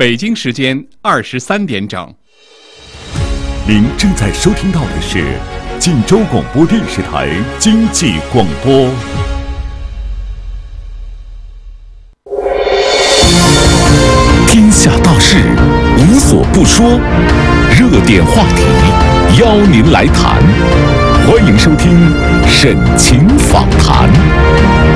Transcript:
北京时间23点整。 您正在收听到的是晋州广播电视台经济广播。天下大事无所不说，热点话题邀您来谈，欢迎收听沈晴访谈。